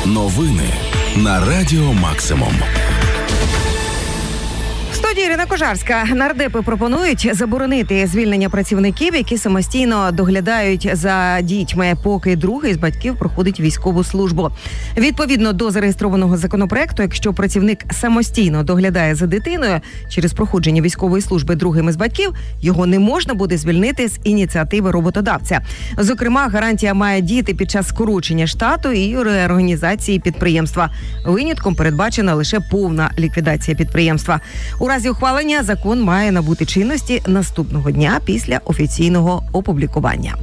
Новини на Радіо Максимум. В студії Ірина Кожарська. Нардепи пропонують заборонити звільнення працівників, які самостійно доглядають за дітьми, поки другий з батьків проходить військову службу. Відповідно до зареєстрованого законопроекту, якщо працівник самостійно доглядає за дитиною через проходження військової служби другим із батьків, його не можна буде звільнити з ініціативи роботодавця. Зокрема, гарантія має діти під час скорочення штату і реорганізації підприємства. Винятком передбачена лише повна ліквідація підприємства. У разі ухвалення закон має набути чинності наступного дня після офіційного опублікування.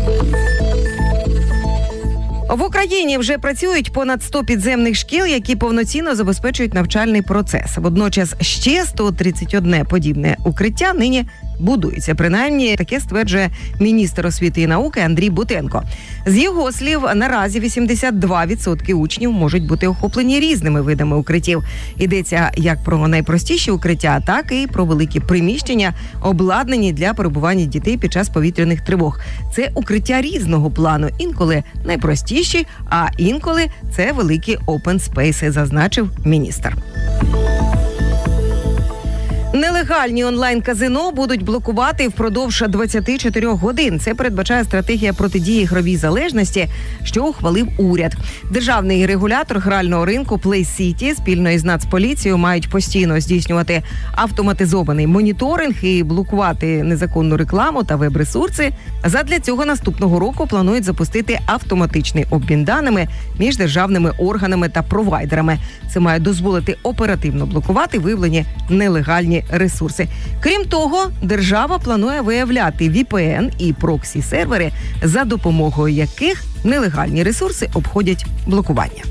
В Україні вже працюють понад 100 підземних шкіл, які повноцінно забезпечують навчальний процес. Водночас ще 131 подібне укриття нині будується. Принаймні, таке стверджує міністр освіти і науки Андрій Бутенко. З його слів, наразі 82% учнів можуть бути охоплені різними видами укриттів. Йдеться як про найпростіші укриття, так і про великі приміщення, обладнані для перебування дітей під час повітряних тривог. Це укриття різного плану, інколи найпростіші, а інколи це великі опен-спейси, зазначив міністр. Нелегальні онлайн-казино будуть блокувати впродовж 24 годин. Це передбачає стратегія протидії ігровій залежності, що ухвалив уряд. Державний регулятор грального ринку Play City спільно із Нацполіцією мають постійно здійснювати автоматизований моніторинг і блокувати незаконну рекламу та веб-ресурси. Задля цього наступного року планують запустити автоматичний обмін даними між державними органами та провайдерами. Це має дозволити оперативно блокувати виявлені нелегальні ресурси. Крім того, держава планує виявляти VPN і проксі-сервери, за допомогою яких нелегальні ресурси обходять блокування.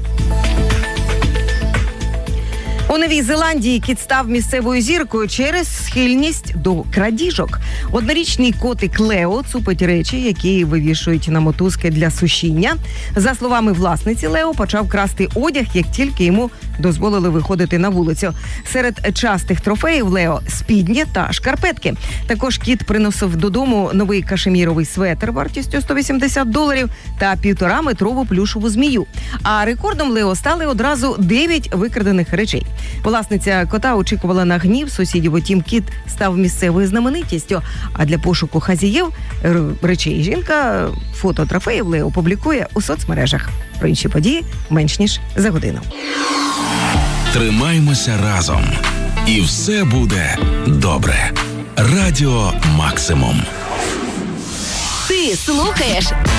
У Новій Зеландії кіт став місцевою зіркою через схильність до крадіжок. Однорічний котик Лео цупить речі, які вивішують на мотузки для сушіння. За словами власниці, Лео почав красти одяг, як тільки йому дозволили виходити на вулицю. Серед частих трофеїв Лео – спідні та шкарпетки. Також кіт приносив додому новий кашеміровий светр вартістю $180 та 1,5-метрову плюшову змію. А рекордом Лео стали одразу 9 викрадених речей. Власниця кота очікувала на гнів сусідів, утім кіт став місцевою знаменитістю. А для пошуку хазяїв речей жінка фото трофеїв Лео публікує у соцмережах. Про інші події менш ніж за годину. Тримаймося разом. І все буде добре. Радіо Максимум. Ти слухаєш